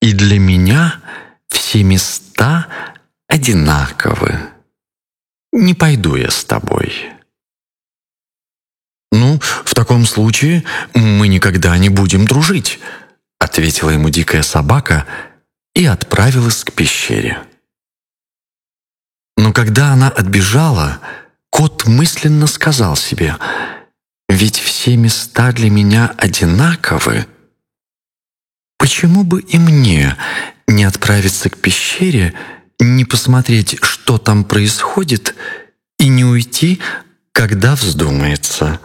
и для меня все места одинаковы. Не пойду я с тобой». «Ну, в таком случае мы никогда не будем дружить», — ответила ему дикая собака и отправилась к пещере. Но когда она отбежала, кот мысленно сказал себе: «Ведь все места для меня одинаковы. Почему бы и мне не отправиться к пещере, не посмотреть, что там происходит, и не уйти, когда вздумается?»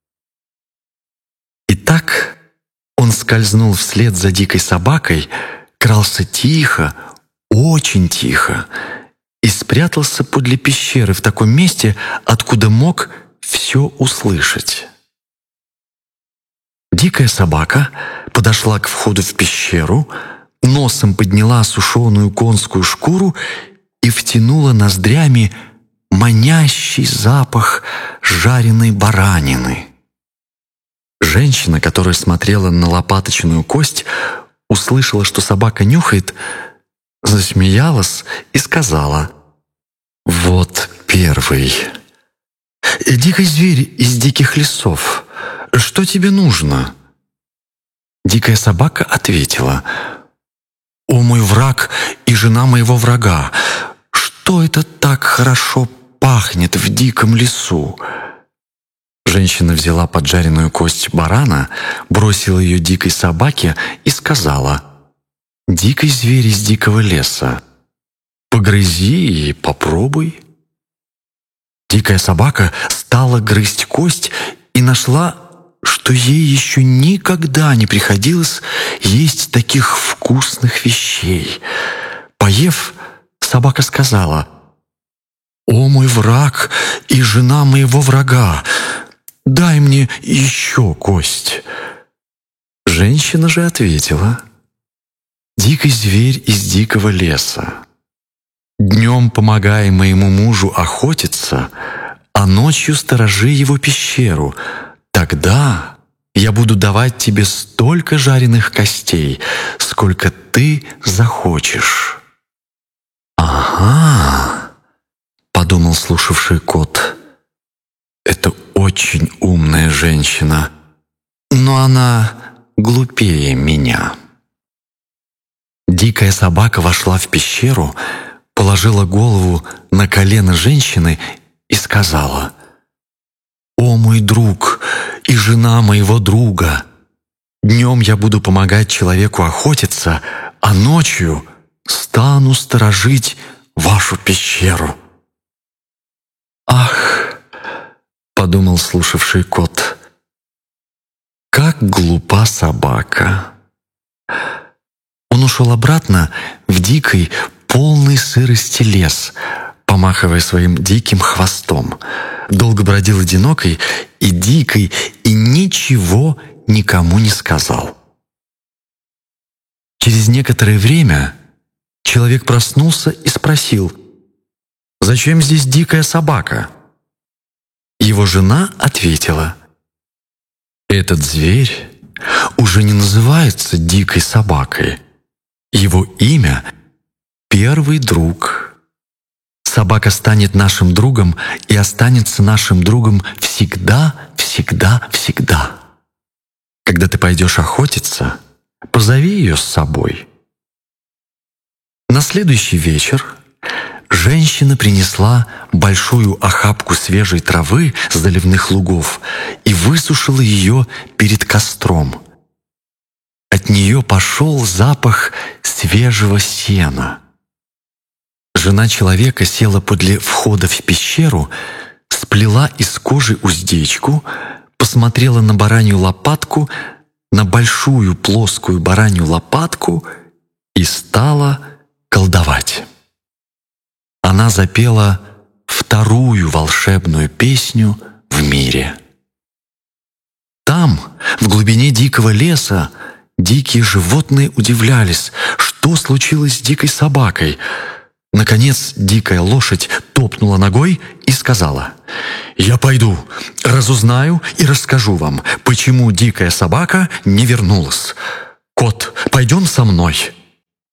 Итак, он скользнул вслед за дикой собакой, крался тихо, очень тихо, и спрятался подле пещеры в таком месте, откуда мог все услышать. Дикая собака подошла к входу в пещеру, носом подняла сушеную конскую шкуру и втянула ноздрями манящий запах жареной баранины. Женщина, которая смотрела на лопаточную кость, услышала, что собака нюхает, засмеялась и сказала: «Вот первый. Дикий зверь из диких лесов, что тебе нужно?» Дикая собака ответила: «О, мой враг и жена моего врага, что это так хорошо пахнет в диком лесу?» Женщина взяла поджаренную кость барана, бросила ее дикой собаке и сказала: «Дикий зверь из дикого леса, погрызи и попробуй». Дикая собака стала грызть кость и нашла, что ей еще никогда не приходилось есть таких вкусных вещей. Поев, собака сказала: «О, мой враг и жена моего врага, дай мне еще кость». Женщина же ответила: «Дикий зверь из дикого леса, днем помогай моему мужу охотиться, а ночью сторожи его пещеру. Тогда я буду давать тебе столько жареных костей, сколько ты захочешь». «Ага», — подумал слушавший кот, — «это очень умная женщина, но она глупее меня». Дикая собака вошла в пещеру, положила голову на колено женщины и сказала: «О, мой друг и жена моего друга, днем я буду помогать человеку охотиться, а ночью стану сторожить вашу пещеру». «Ах», — подумал слушавший кот, — «как глупа собака». Он ушел обратно в дикий, полный сырости лес, помахивая своим диким хвостом. Долго бродил одинокий и дикий, и ничего никому не сказал. Через некоторое время человек проснулся и спросил: «Зачем здесь дикая собака?» Его жена ответила: «Этот зверь уже не называется дикой собакой. Его имя — Первый друг. Собака станет нашим другом и останется нашим другом всегда, всегда, всегда. Когда ты пойдешь охотиться, позови ее с собой». На следующий вечер женщина принесла большую охапку свежей травы с заливных лугов и высушила ее перед костром. От нее пошел запах свежего сена. Жена человека села подле входа в пещеру, сплела из кожи уздечку, посмотрела на баранью лопатку, на большую плоскую баранью лопатку и стала колдовать. Она запела вторую волшебную песню в мире. Там, в глубине дикого леса, дикие животные удивлялись, что случилось с дикой собакой. Наконец дикая лошадь топнула ногой и сказала: «Я пойду, разузнаю и расскажу вам, почему дикая собака не вернулась. Кот, пойдем со мной».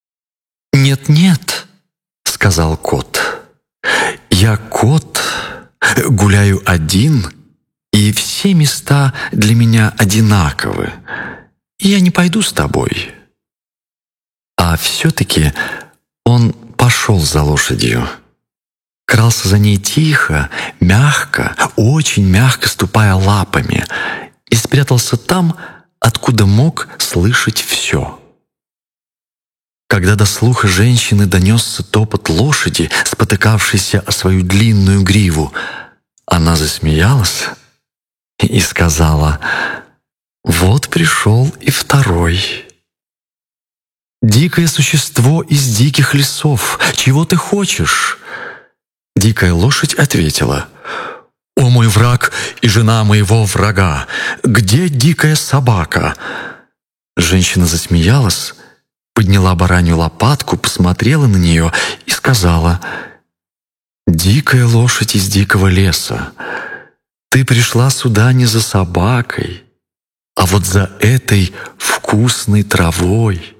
«Нет-нет», — сказал кот, — «я кот, гуляю один, и все места для меня одинаковы. Я не пойду с тобой». А все-таки он пошел за лошадью. Крался за ней тихо, мягко, очень мягко ступая лапами, и спрятался там, откуда мог слышать все. Когда до слуха женщины донесся топот лошади, спотыкавшейся о свою длинную гриву, она засмеялась и сказала: «Вот пришел и второй». «Дикое существо из диких лесов, чего ты хочешь?» Дикая лошадь ответила: «О мой враг и жена моего врага! Где дикая собака?» Женщина засмеялась, подняла баранью лопатку, посмотрела на нее и сказала: «Дикая лошадь из дикого леса, ты пришла сюда не за собакой, а вот за этой вкусной травой».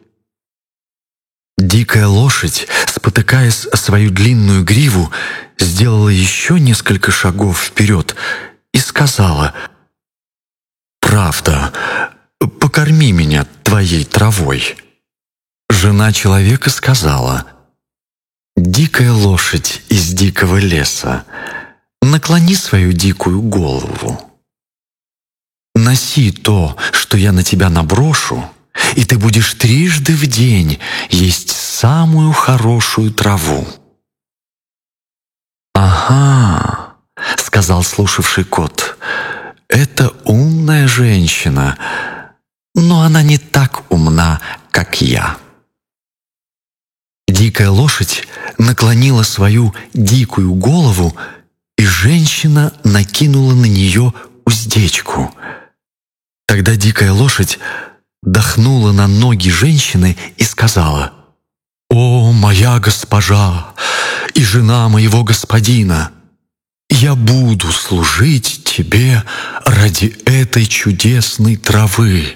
Дикая лошадь, спотыкаясь о свою длинную гриву, сделала еще несколько шагов вперед и сказала: «Правда, покорми меня твоей травой». Жена человека сказала: «Дикая лошадь из дикого леса, наклони свою дикую голову. Носи то, что я на тебя наброшу, и ты будешь трижды в день есть самую хорошую траву». «Ага», — сказал слушавший кот, — «это умная женщина, но она не так умна, как я». Дикая лошадь наклонила свою дикую голову, и женщина накинула на нее уздечку. Тогда дикая лошадь дохнула на ноги женщины и сказала: «О, моя госпожа и жена моего господина, я буду служить тебе ради этой чудесной травы».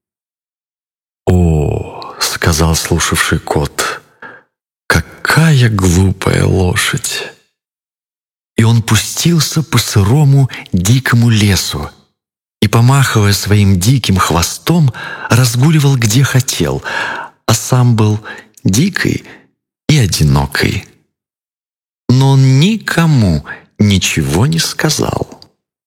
«О, — сказал слушавший кот, — какая глупая лошадь!» И он пустился по сырому дикому лесу и, помахивая своим диким хвостом, разгуливал где хотел, а сам был дикий и одинокий. Но он никому ничего не сказал.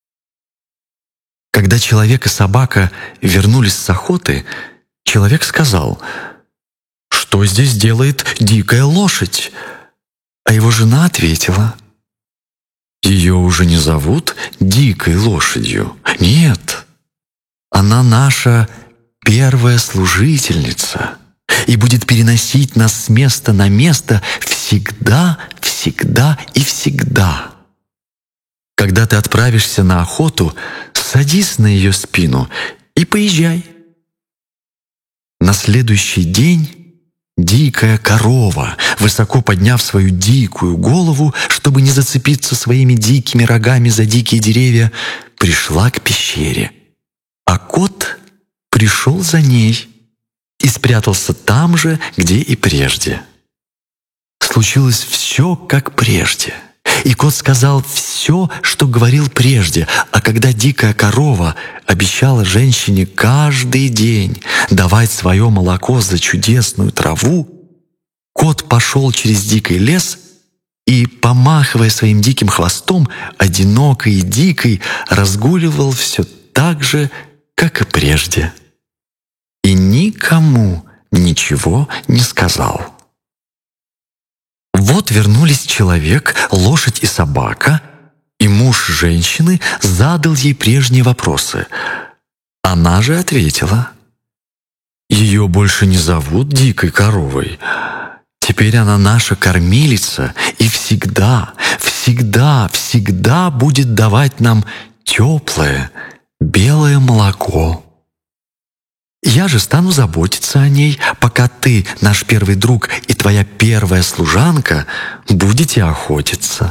Когда человек и собака вернулись с охоты, человек сказал: «Что здесь делает дикая лошадь?» А его жена ответила: «Ее уже не зовут дикой лошадью. Нет, она наша первая служительница и будет переносить нас с места на место всегда, всегда и всегда. Когда ты отправишься на охоту, садись на ее спину и поезжай». На следующий день дикая корова, высоко подняв свою дикую голову, чтобы не зацепиться своими дикими рогами за дикие деревья, пришла к пещере. А кот пришел за ней и спрятался там же, где и прежде. Случилось все, как прежде. И кот сказал все, что говорил прежде, а когда дикая корова обещала женщине каждый день давать свое молоко за чудесную траву, кот пошел через дикий лес и, помахивая своим диким хвостом, одиноко и дикой разгуливал все так же, как и прежде. И никому ничего не сказал. Вот вернулись человек, лошадь и собака, и муж женщины задал ей прежние вопросы. Она же ответила: «Ее больше не зовут дикой коровой. Теперь она наша кормилица и всегда, всегда, всегда будет давать нам теплое, белое молоко. Я же стану заботиться о ней, пока ты, наш первый друг и твоя первая служанка, будете охотиться».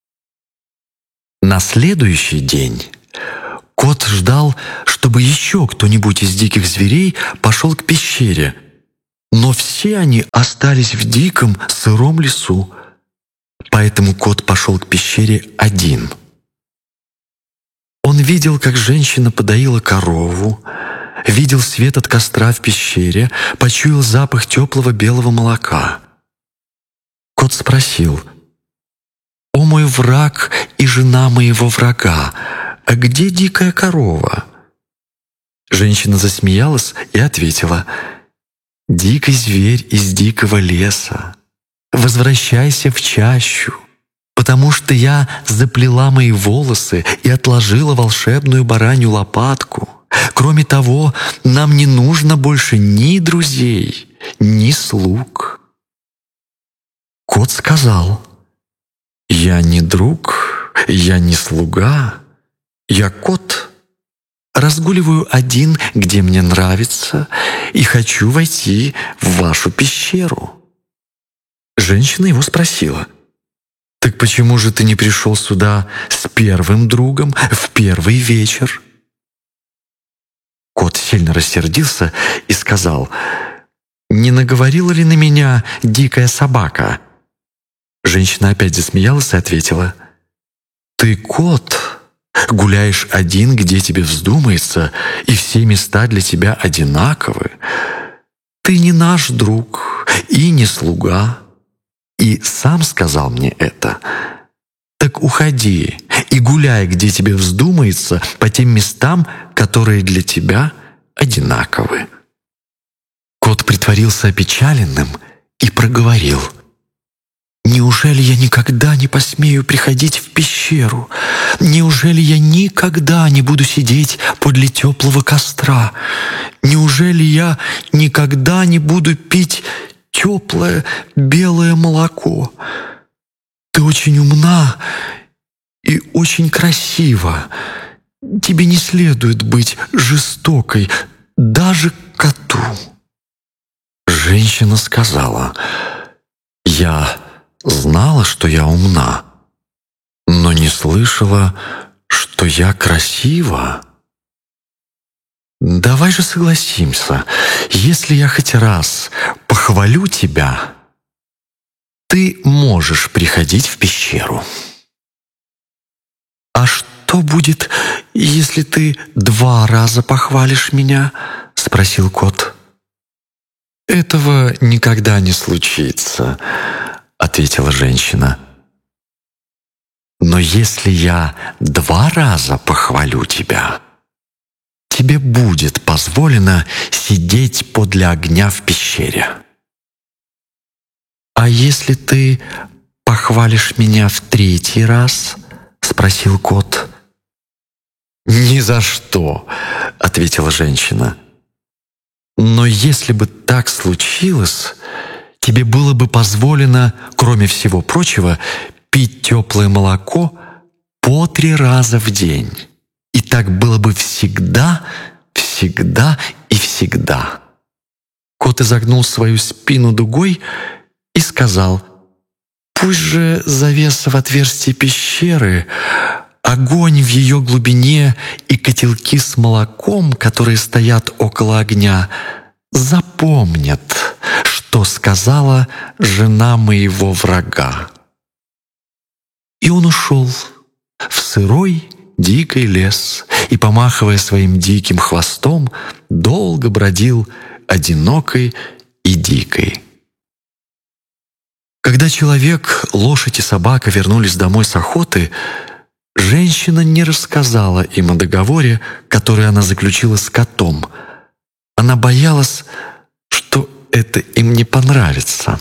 На следующий день кот ждал, чтобы еще кто-нибудь из диких зверей пошел к пещере, но все они остались в диком, сыром лесу. Поэтому кот пошел к пещере один. Он видел, как женщина подоила корову, видел свет от костра в пещере, почуял запах теплого белого молока. Кот спросил: «О мой враг и жена моего врага, а где дикая корова?» Женщина засмеялась и ответила: «Дикий зверь из дикого леса, возвращайся в чащу, потому что я заплела мои волосы и отложила волшебную баранью лопатку. Кроме того, нам не нужно больше ни друзей, ни слуг». Кот сказал: «Я не друг, я не слуга, я кот. Разгуливаю один, где мне нравится, и хочу войти в вашу пещеру». Женщина его спросила: «Так почему же ты не пришел сюда с первым другом в первый вечер?» Кот сильно рассердился и сказал: «Не наговорила ли на меня дикая собака?» Женщина опять засмеялась и ответила: «Ты кот, гуляешь один, где тебе вздумается, и все места для тебя одинаковы. Ты не наш друг и не слуга, и сам сказал мне это. Так уходи и гуляй, где тебе вздумается, по тем местам, которые для тебя одинаковы». Кот притворился опечаленным и проговорил: «Неужели я никогда не посмею приходить в пещеру? Неужели я никогда не буду сидеть подле теплого костра? Неужели я никогда не буду пить теплое белое молоко? Ты очень умна и очень красива. Тебе не следует быть жестокой даже к коту». Женщина сказала: «Я знала, что я умна, но не слышала, что я красива. Давай же согласимся, если я хоть раз похвалю тебя, ты можешь приходить в пещеру». «А что будет, если ты 2 раза похвалишь меня?» — спросил кот. «Этого никогда не случится», — ответила женщина. «Но если я 2 раза похвалю тебя, тебе будет позволено сидеть подле огня в пещере. А если ты похвалишь меня в 3-й раз?» — спросил кот. «Ни за что», — ответила женщина. «Но если бы так случилось, тебе было бы позволено, кроме всего прочего, пить теплое молоко по 3 раза в день. И так было бы всегда, всегда и всегда». Кот изогнул свою спину дугой и сказал: «Пусть же завеса в отверстии пещеры, огонь в ее глубине и котелки с молоком, которые стоят около огня, запомнят, что сказала жена моего врага». И он ушел в сырой дикий лес и, помахивая своим диким хвостом, долго бродил одинокой и дикой. Когда человек, лошадь и собака вернулись домой с охоты, женщина не рассказала им о договоре, который она заключила с котом. Она боялась, что это им не понравится.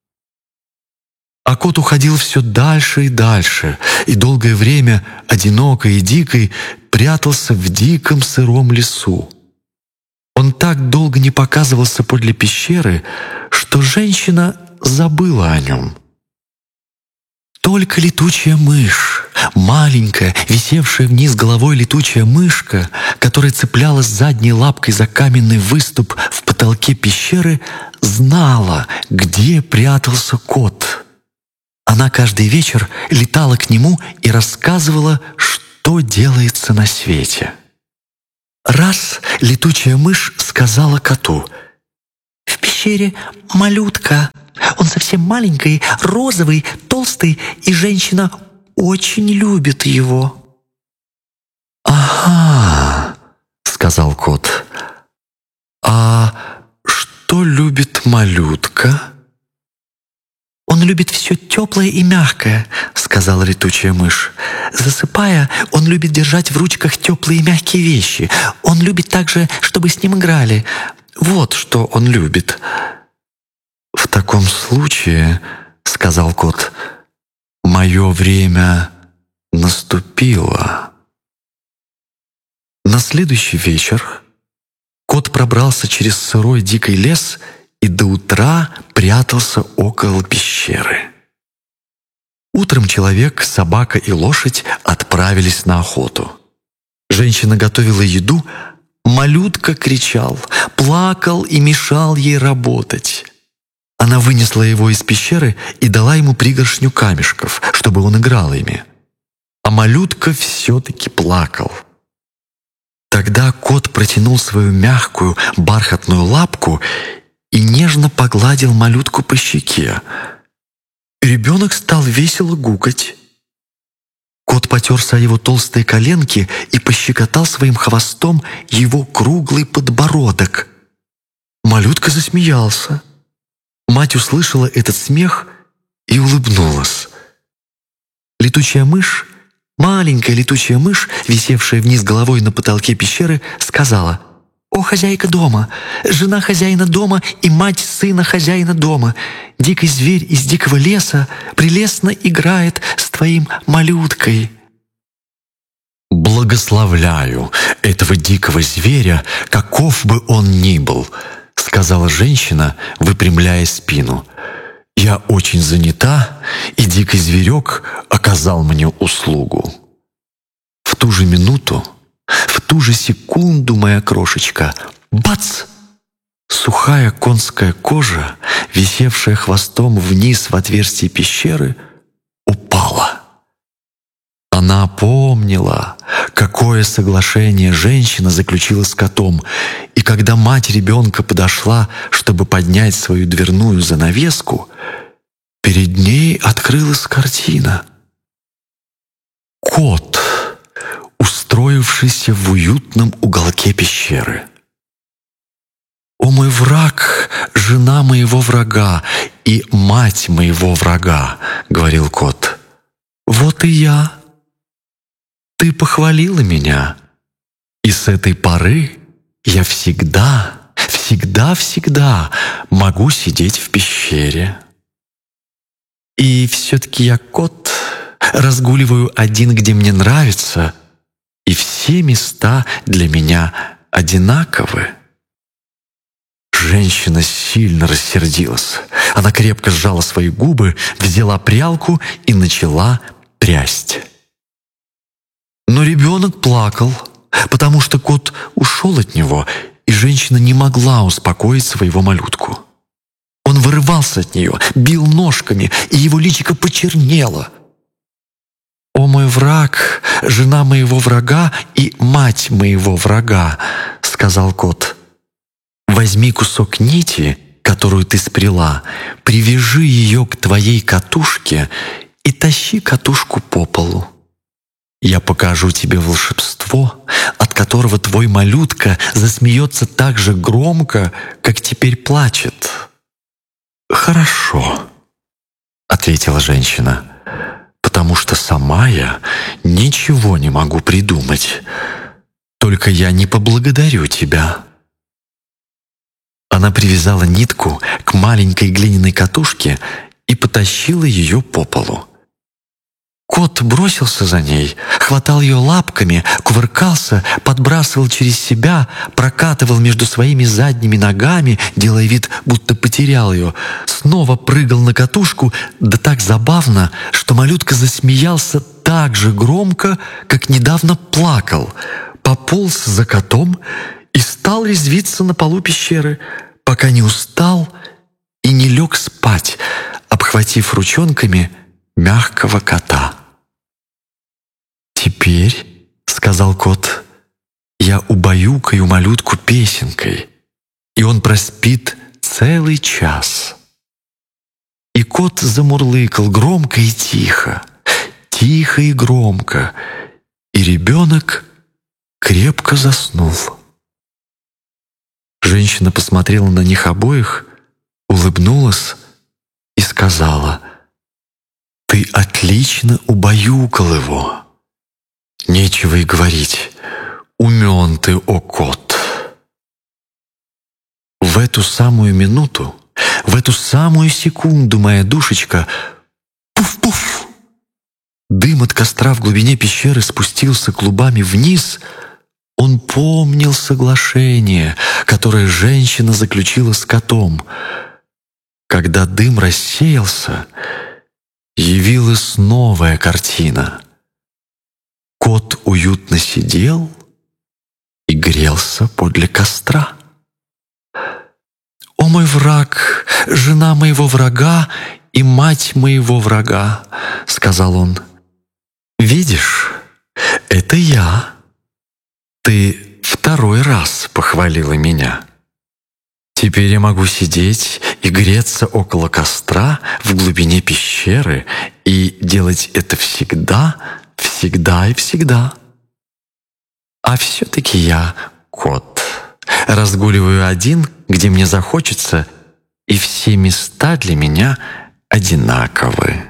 А кот уходил все дальше и дальше, и долгое время, одинокой и дикой, прятался в диком сыром лесу. Он так долго не показывался подле пещеры, что женщина забыла о нем. Только летучая мышь, маленькая, висевшая вниз головой летучая мышка, которая цеплялась задней лапкой за каменный выступ в потолке пещеры, знала, где прятался кот. Она каждый вечер летала к нему и рассказывала, что делается на свете. Раз летучая мышь сказала коту: «В пещере пещере малютка. Он совсем маленький, розовый, толстый, и женщина очень любит его». «Ага», — сказал кот. «А что любит малютка?» «Он любит все теплое и мягкое», — сказала летучая мышь. «Засыпая, он любит держать в ручках теплые и мягкие вещи. Он любит также, чтобы с ним играли. Вот что он любит». «В таком случае, — сказал кот, — мое время наступило». На следующий вечер кот пробрался через сырой дикий лес и до утра прятался около пещеры. Утром человек, собака и лошадь отправились на охоту. Женщина готовила еду, малютка кричал, плакал и мешал ей работать. Она вынесла его из пещеры и дала ему пригоршню камешков, чтобы он играл ими. А малютка все-таки плакал. Тогда кот протянул свою мягкую бархатную лапку и нежно погладил малютку по щеке. Ребенок стал весело гукать. Кот потерся о его толстые коленки и пощекотал своим хвостом его круглый подбородок. Малютка засмеялся. Мать услышала этот смех и улыбнулась. Летучая мышь, маленькая летучая мышь, висевшая вниз головой на потолке пещеры, сказала: «О, хозяйка дома, жена хозяина дома и мать сына хозяина дома, дикий зверь из дикого леса прелестно играет с твоим малюткой». «Благословляю этого дикого зверя, каков бы он ни был», — сказала женщина, выпрямляя спину. «Я очень занята, и дикий зверек оказал мне услугу». В ту же минуту, в ту же секунду, моя крошечка, бац! Сухая конская кожа, висевшая хвостом вниз в отверстие пещеры, упала. Она помнила, какое соглашение женщина заключила с котом, и когда мать ребенка подошла, чтобы поднять свою дверную занавеску, перед ней открылась картина. Кот, устроившийся в уютном уголке пещеры. «О, мой враг, жена моего врага и мать моего врага», — говорил кот. «Вот и я. Ты похвалила меня, и с этой поры я всегда могу сидеть в пещере. И все-таки я кот, разгуливаю один, где мне нравится, и все места для меня одинаковы». Женщина сильно рассердилась. Она крепко сжала свои губы, взяла прялку и начала прясть. Но ребенок плакал, потому что кот ушел от него, и женщина не могла успокоить своего малютку. Он вырывался от нее, бил ножками, и его личико почернело. «О, мой враг, жена моего врага и мать моего врага», — сказал кот. «Возьми кусок нити, которую ты спряла, привяжи ее к твоей катушке и тащи катушку по полу. Я покажу тебе волшебство, от которого твой малютка засмеется так же громко, как теперь плачет». «Хорошо», — ответила женщина, «потому что сама я ничего не могу придумать. Только я не поблагодарю тебя». Она привязала нитку к маленькой глиняной катушке и потащила ее по полу. Кот бросился за ней, хватал ее лапками, кувыркался, подбрасывал через себя, прокатывал между своими задними ногами, делая вид, будто потерял ее, снова прыгал на катушку, да так забавно, что малютка засмеялся так же громко, как недавно плакал, пополз за котом и стал резвиться на полу пещеры, пока не устал и не лег спать, обхватив ручонками мягкого кота. «Теперь, — сказал кот, — я убаюкаю малютку песенкой, и он проспит целый час. И кот замурлыкал громко и тихо, тихо и громко, и ребенок крепко заснул. Женщина посмотрела на них обоих, улыбнулась и сказала: «Ты отлично убаюкал его. Нечего и говорить, умен ты, о кот». В эту самую минуту, в эту самую секунду, моя душечка, пуф-пуф! Дым от костра в глубине пещеры спустился клубами вниз. Он помнил соглашение, которое женщина заключила с котом. Когда дым рассеялся, явилась новая картина. Кот уютно сидел и грелся подле костра. «О мой враг, жена моего врага и мать моего врага», — сказал он. «Видишь, это я. Ты второй раз похвалила меня. Теперь я могу сидеть и греться около костра в глубине пещеры и делать это всегда, всегда и всегда. А все-таки я кот. Разгуливаю один, где мне захочется, и все места для меня одинаковы».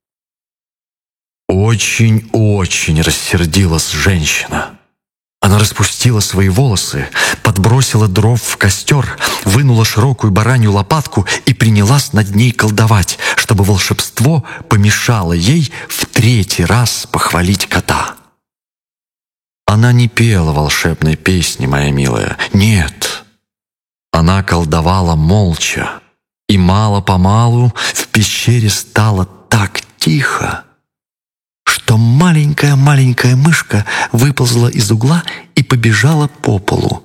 Очень-очень рассердилась женщина. Она распустила свои волосы, подбросила дров в костер, вынула широкую баранью лопатку и принялась над ней колдовать, чтобы волшебство помешало ей в третий раз похвалить кота. Она не пела волшебной песни, моя милая, нет. Она колдовала молча, и мало-помалу в пещере стало так тихо, что маленькая-маленькая мышка выползла из угла и побежала по полу.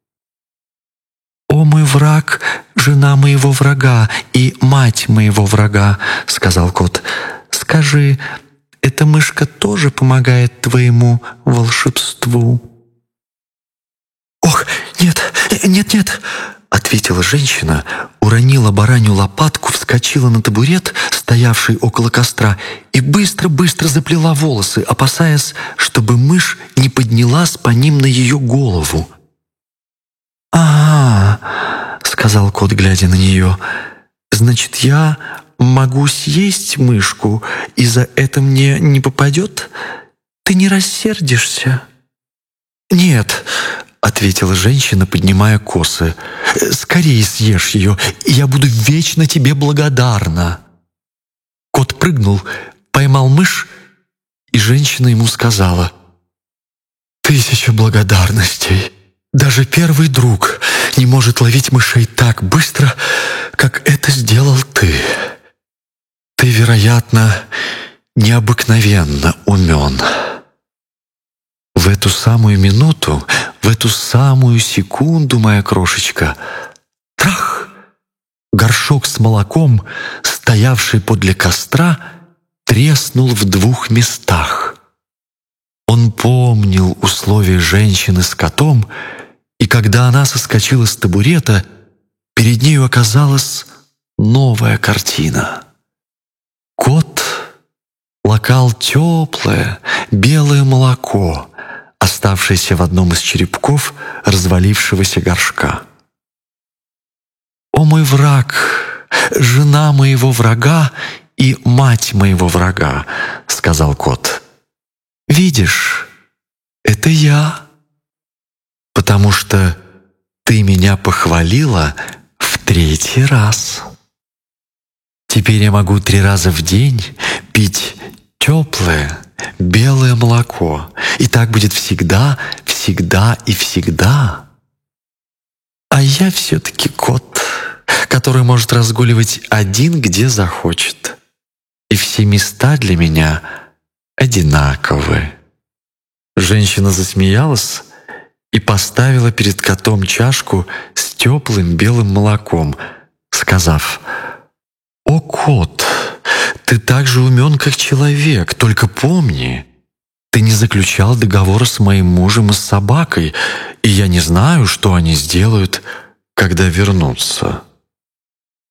«О мой враг, жена моего врага и мать моего врага», — сказал кот, — «скажи, эта мышка тоже помогает твоему волшебству?» «Ох, нет, нет-нет», — ответила женщина, уронила баранью лопатку, вскочила на табурет, стоявший около костра, и быстро-быстро заплела волосы, опасаясь, чтобы мышь не поднялась по ним на ее голову. «А, — сказал кот, глядя на нее, — значит, я могу съесть мышку, и за это мне не попадет? Ты не рассердишься?» «Нет, — ответила женщина, поднимая косы, — скорее съешь ее, и я буду вечно тебе благодарна». Кот прыгнул, поймал мышь, и женщина ему сказала: «Тысяча благодарностей. Даже первый друг не может ловить мышей так быстро, как это сделал ты. Ты, вероятно, необыкновенно умен». В эту самую минуту, в эту самую секунду, моя крошечка, трах! Горшок с молоком, стоявший подле костра, треснул в двух местах. Он помнил условия женщины с котом, и когда она соскочила с табурета, перед нею оказалась новая картина. Кот лакал теплое белое молоко, оставшееся в одном из черепков развалившегося горшка. «О мой враг, жена моего врага и мать моего врага», — сказал кот, — «видишь, это я, потому что ты меня похвалила в третий раз. Теперь я могу 3 раза в день пить теплое белое молоко, и так будет всегда, всегда и всегда. А я все-таки кот, который может разгуливать один, где захочет, и все места для меня одинаковы». Женщина засмеялась и поставила перед котом чашку с теплым белым молоком, сказав: «О, кот, ты так же умен, как человек, только помни, ты не заключал договора с моим мужем и с собакой, и я не знаю, что они сделают, когда вернутся.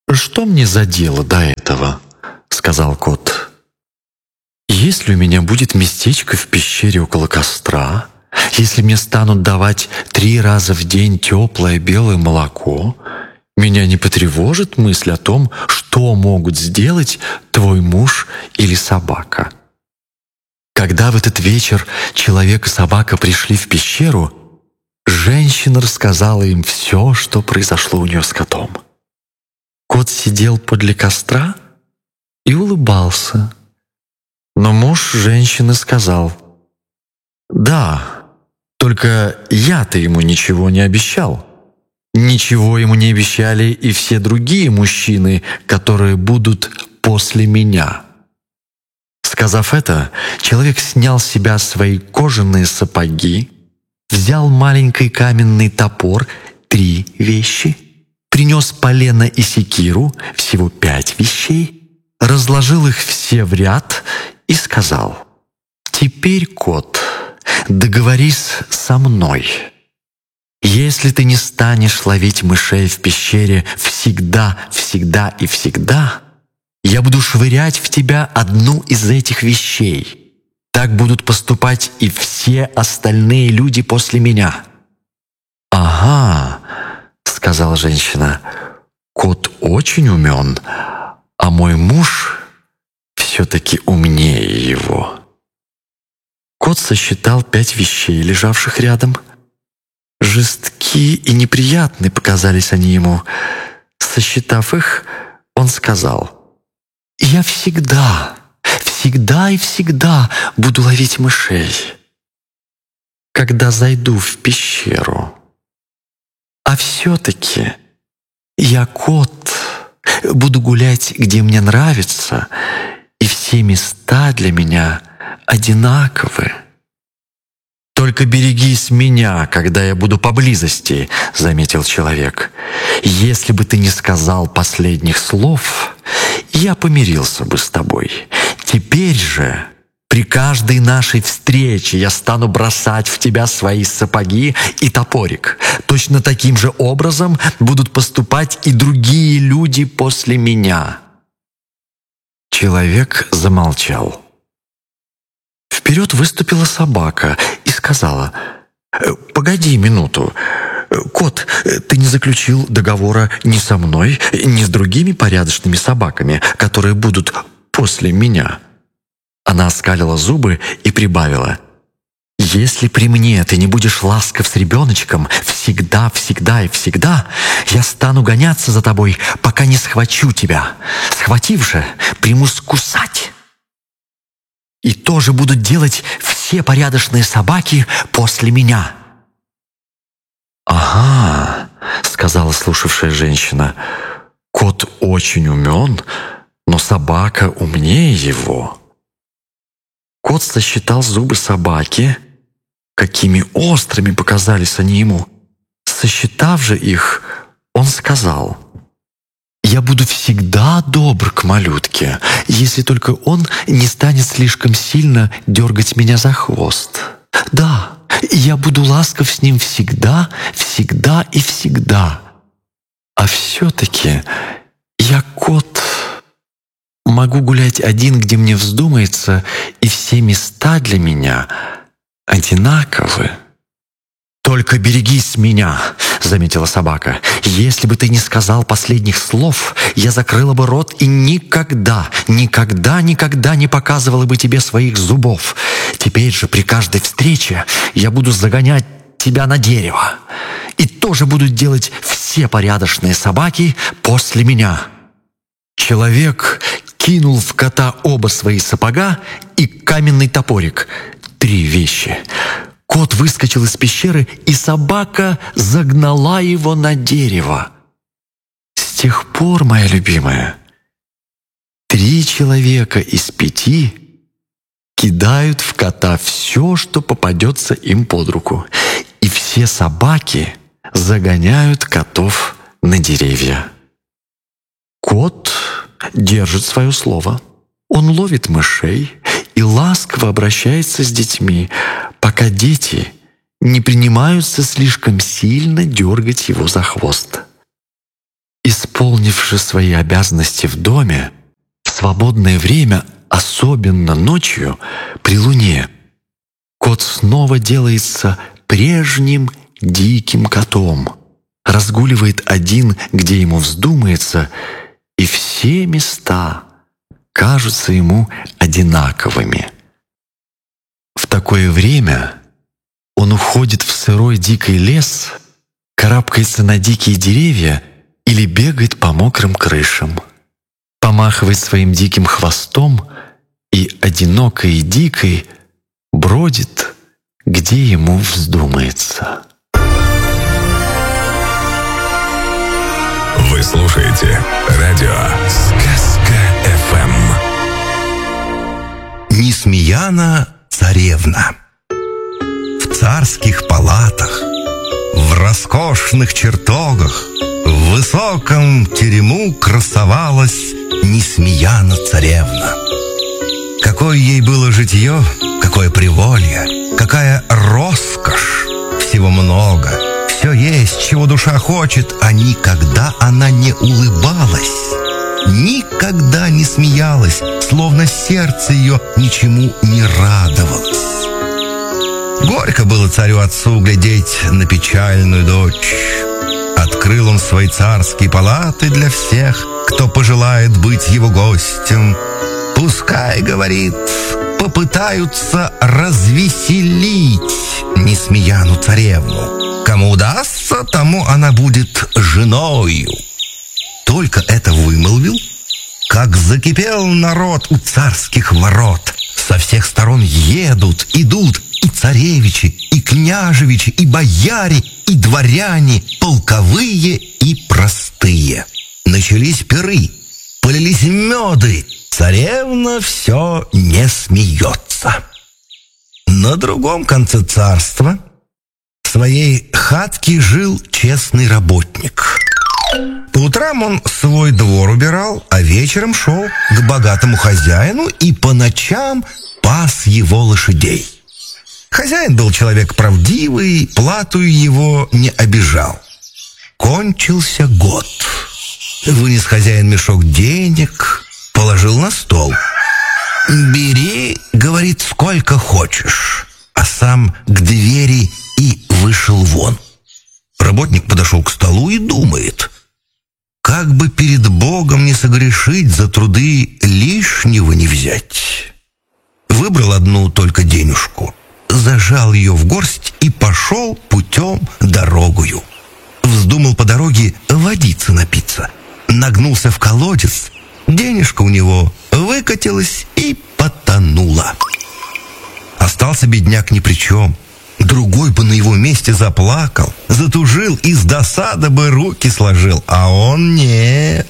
«Что мне за дело до этого?» — сказал кот. «Если у меня будет местечко в пещере около костра, если мне станут давать 3 раза в день теплое белое молоко, меня не потревожит мысль о том, что могут сделать твой муж или собака». Когда в этот вечер человек и собака пришли в пещеру, женщина рассказала им все, что произошло у нее с котом. Кот сидел подле костра и улыбался. Но муж женщины сказал: «Да, только я-то ему ничего не обещал. Ничего ему не обещали и все другие мужчины, которые будут после меня». Сказав это, человек снял с себя свои кожаные сапоги, взял маленький каменный топор, 3 вещи, принес полено и секиру, всего 5 вещей, разложил их все в ряд и сказал: «Теперь, кот, договорись со мной. Если ты не станешь ловить мышей в пещере всегда, всегда и всегда, я буду швырять в тебя одну из этих вещей. Так будут поступать и все остальные люди после меня». «Ага», — сказала женщина, — «кот очень умен, а мой муж все-таки умнее его». Кот сосчитал 5 вещей, лежавших рядом. Жестки и неприятны показались они ему. Сосчитав их, он сказал: «Я всегда, всегда и всегда буду ловить мышей, когда зайду в пещеру. А все-таки я кот, буду гулять, где мне нравится, и все места для меня одинаковы». «Только берегись меня, когда я буду поблизости», — заметил человек. «Если бы ты не сказал последних слов, я помирился бы с тобой. Теперь же при каждой нашей встрече я стану бросать в тебя свои сапоги и топорик. Точно таким же образом будут поступать и другие люди после меня». Человек замолчал. Вперед выступила собака и сказала: «Погоди минуту. Кот, ты не заключил договора ни со мной, ни с другими порядочными собаками, которые будут после меня». Она оскалила зубы и прибавила: «Если при мне ты не будешь ласков с ребеночком всегда, всегда и всегда, я стану гоняться за тобой, пока не схвачу тебя. Схватив же, примусь кусать. И тоже будут делать все порядочные собаки после меня». «Ага», — сказала слушавшая женщина, — «кот очень умен, но собака умнее его». Кот сосчитал зубы собаки. Какими острыми показались они ему. Сосчитав же их, он сказал: «Я буду всегда добр к малютке, если только он не станет слишком сильно дергать меня за хвост. Да, я буду ласков с ним всегда, всегда и всегда. А все-таки я кот. Могу гулять один, где мне вздумается, и все места для меня одинаковы». «Только берегись меня», — заметила собака. «Если бы ты не сказал последних слов, я закрыла бы рот и никогда, никогда, никогда не показывала бы тебе своих зубов. Теперь же при каждой встрече я буду загонять тебя на дерево. И тоже будут делать все порядочные собаки после меня». Человек кинул в кота оба свои сапога и каменный топорик. 3 вещи. Кот выскочил из пещеры, и собака загнала его на дерево. С тех пор, моя любимая, 3 человека из 5 кидают в кота все, что попадется им под руку, и все собаки загоняют котов на деревья. Кот держит свое слово. Он ловит мышей и ласково обращается с детьми, пока дети не принимаются слишком сильно дергать его за хвост. Исполнив же свои обязанности в доме, в свободное время, особенно ночью, при луне, кот снова делается прежним диким котом, разгуливает один, где ему вздумается, и все места кажутся ему одинаковыми. В такое время он уходит в сырой дикий лес, карабкается на дикие деревья или бегает по мокрым крышам, помахивает своим диким хвостом и одинокой и дикой бродит, где ему вздумается. Вы слушаете радио Сказка-ФМ. Несмеяна царевна. В царских палатах, в роскошных чертогах, в высоком терему красовалась Несмеяна царевна. Какое ей было житье, какое приволье, какая роскошь, всего много, все есть, чего душа хочет, а никогда она не улыбалась, никогда не смеялась, словно сердце ее ничему не радовалось. Горько было царю-отцу глядеть на печальную дочь. Открыл он свои царские палаты для всех, кто пожелает быть его гостем. Пускай, говорит, попытаются развеселить Несмеяну царевну. Кому удастся, тому она будет женою. Только это вымолвил, как закипел народ у царских ворот. Со всех сторон едут, идут и царевичи, и княжевичи, и бояре, и дворяне, полковые и простые. Начались пиры, полились меды. Царевна все не смеется. На другом конце царства в своей хатке жил честный работник. По утрам он свой двор убирал, а вечером шел к богатому хозяину и по ночам пас его лошадей. Хозяин был человек правдивый, платую его не обижал. Кончился год. Вынес хозяин мешок денег, положил на стол. «Бери, — говорит, — сколько хочешь», а сам к двери и вышел вон. Работник подошел к столу и думает, как бы перед Богом не согрешить, за труды лишнего не взять. Выбрал одну только денежку, зажал ее в горсть и пошел путем дорогою. Вздумал по дороге водицы напиться. Нагнулся в колодец, денежка у него выкатилась и потонула. Остался бедняк ни при чем. Другой бы на его месте заплакал, затужил и с досады бы руки сложил, а он нет.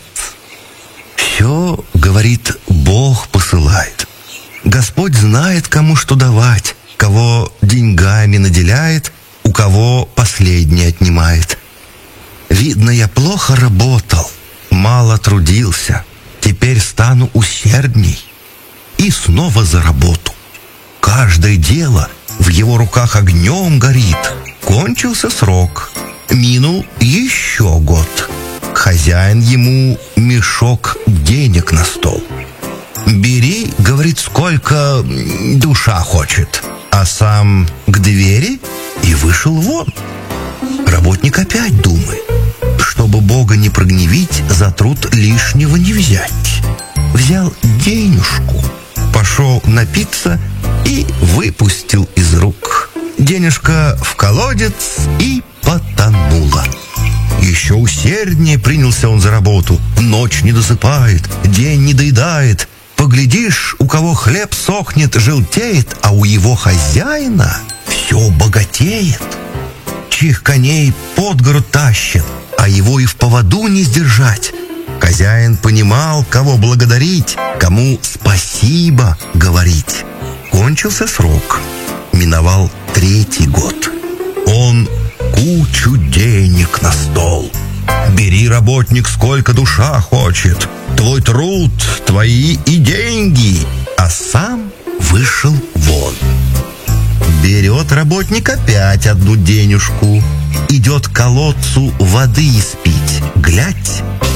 Все, говорит, Бог посылает. Господь знает, кому что давать, кого деньгами наделяет, у кого последнее отнимает. Видно, я плохо работал, мало трудился, теперь стану усердней. И снова за работу. Каждое дело в его руках огнем горит. Кончился срок, минул еще год. Хозяин ему мешок денег на стол. «Бери, — говорит, — сколько душа хочет», а сам к двери и вышел вон. Работник опять думает, чтобы Бога не прогневить, за труд лишнего не взять. Взял денежку, пошел напиться и выпустил из рук. Денежка в колодец и потонула. Еще усерднее принялся он за работу. Ночь не досыпает, день не доедает. Поглядишь, у кого хлеб сохнет, желтеет, а у его хозяина все богатеет. Чьих коней под гору тащат, а его и в поводу не сдержать. Хозяин понимал, кого благодарить, кому спасибо говорить. Кончился срок, миновал 3-й год. Он кучу денег на стол. «Бери, работник, сколько душа хочет, твой труд, твои и деньги», а сам вышел вон. Берет работник опять одну денежку, идет к колодцу воды испить. Глядь,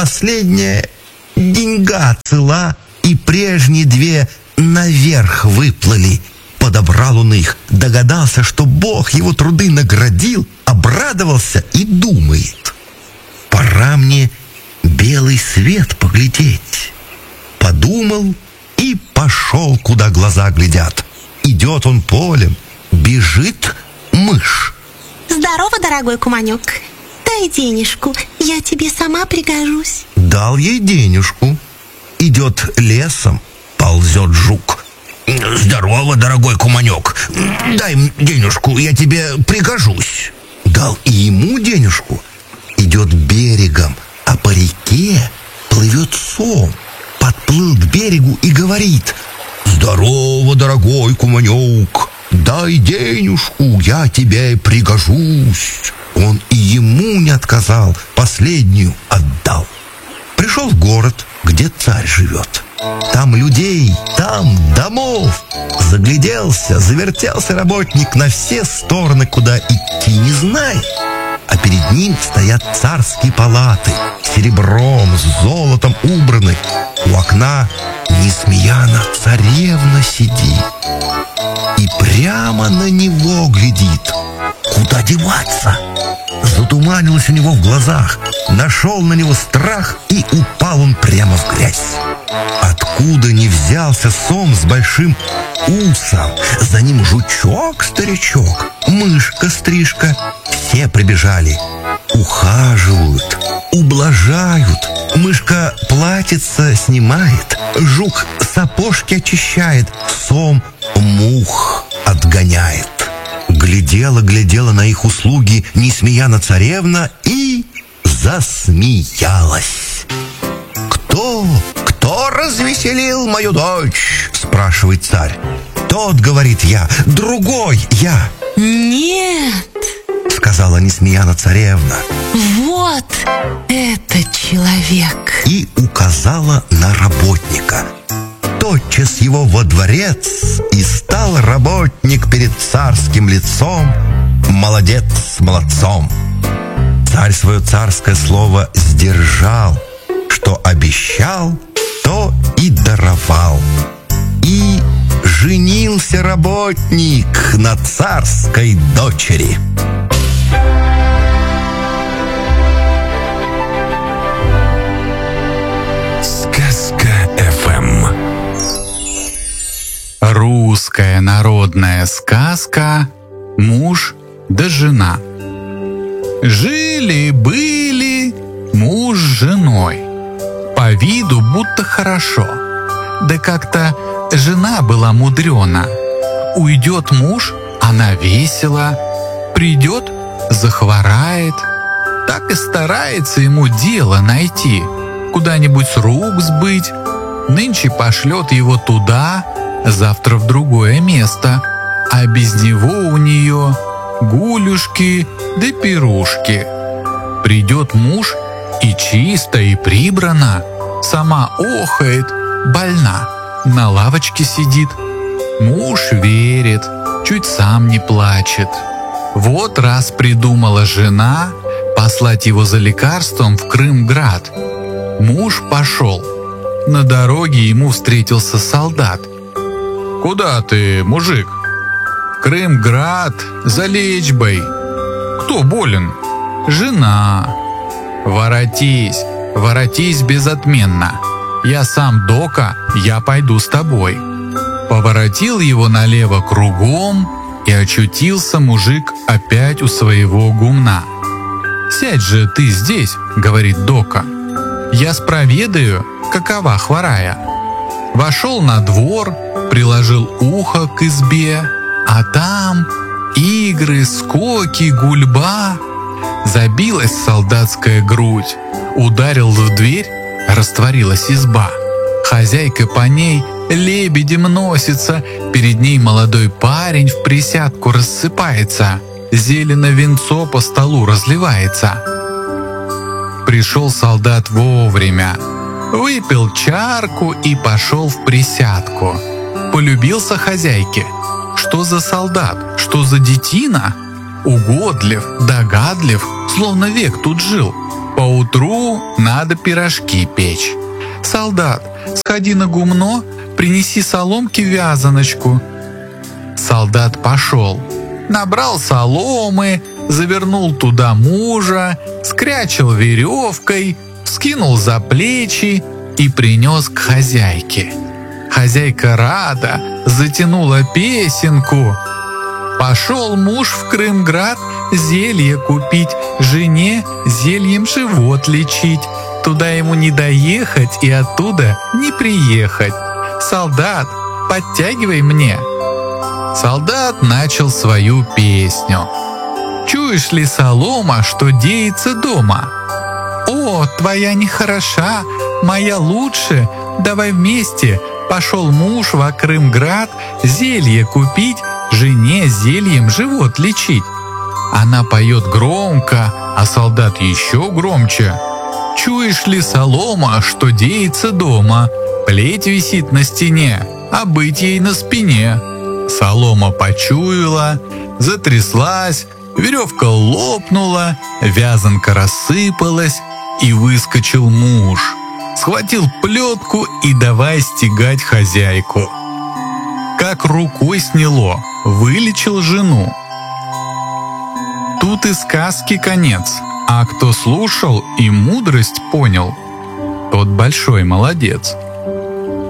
последняя деньга цела, и прежние две наверх выплыли. Подобрал он их, догадался, что Бог его труды наградил, обрадовался и думает: пора мне белый свет поглядеть. Подумал и пошел, куда глаза глядят. Идет он полем, бежит мышь. Здорово, дорогой куманек. Дай денежку, я тебе сама пригожусь. Дал ей денежку. Идет лесом, ползет жук. Здорово, дорогой куманек. Дай мне денежку, я тебе пригожусь. Дал и ему денежку. Идет берегом, а по реке плывет сом. Подплыл к берегу и говорит: здорово, дорогой куманек. Дай денежку, я тебе пригожусь. Он и ему не отказал, последнюю отдал. Пришел в город, где царь живет. Там людей, там домов. Загляделся, завертелся работник на все стороны, куда идти не знает. А перед ним стоят царские палаты, серебром, с золотом убраны. У окна Несмеяна царевна сидит и прямо на него глядит. Куда деваться? Затуманилось у него в глазах, нашел на него страх, и упал он прямо в грязь. Откуда ни взялся сом с большим усом, за ним жучок-старичок, мышка-стрижка, все прибежали, ухаживают, ублажают. Мышка платьице снимает, жук сапожки очищает, сом мух отгоняет. Глядела на их услуги Несмеяна царевна и засмеялась. Кто развеселил мою дочь? Спрашивает царь. Тот, говорит, я, другой я. Нет, сказала Несмеяна царевна. вот этот человек. И указала на работника. Тотчас его во дворец, и стал работник перед царским лицом молодец молодцом. Царь свое царское слово сдержал, что обещал, то и даровал. И женился работник на царской дочери. Русская народная сказка «Муж да жена». Жили-были муж с женой. По виду будто хорошо. Да как-то жена была мудрена. Уйдет муж, она весела. Придет, захворает. Так и старается ему дело найти. Куда-нибудь с рук сбыть. Нынче пошлет его туда, завтра в другое место, а без него у нее гулюшки да пирушки. Придет муж, и чисто, и прибрано, сама охает, больна, на лавочке сидит. Муж верит, чуть сам не плачет. Вот раз придумала жена послать его за лекарством в Крымград. Муж пошел. На дороге ему встретился солдат. «Куда ты, мужик?» «В Крымград, за лечбой». «Кто болен?» «Жена». «Воротись, воротись безотменно. Я сам дока, я пойду с тобой». Поворотил его налево кругом, и очутился мужик опять у своего гумна. «Сядь же ты здесь», — говорит дока. «Я спроведаю, какова хворая». Вошел на двор, приложил ухо к избе, а там игры, скоки, гульба. Забилась солдатская грудь, ударил в дверь, растворилась изба. Хозяйка по ней лебедем носится, перед ней молодой парень в присядку рассыпается, зелено венцо по столу разливается. Пришел солдат вовремя, выпил чарку и пошел в присядку. Полюбился хозяйке. Что за солдат, что за детина? Угодлив, догадлив, словно век тут жил. Поутру надо пирожки печь. Солдат, сходи на гумно, принеси соломки вязаночку. Солдат пошел, набрал соломы, завернул туда мужа, скрячил веревкой, скинул за плечи и принес к хозяйке. Хозяйка рада, затянула песенку. Пошел муж в Крымград зелье купить, жене зельем живот лечить. Туда ему не доехать и оттуда не приехать. Солдат, подтягивай мне. Солдат начал свою песню. Чуешь ли, солома, что деется дома? О, твоя нехороша, моя лучше, давай вместе. Пошел муж во Крымград зелье купить, жене зельем живот лечить. Она поет громко, а солдат еще громче. Чуешь ли, солома, что деется дома? Плеть висит на стене, а быть ей на спине. Солома почуяла, затряслась, веревка лопнула, вязанка рассыпалась, и выскочил муж. Схватил плетку и давай стегать хозяйку. Как рукой сняло, вылечил жену. Тут и сказки конец, а кто слушал и мудрость понял, тот большой молодец.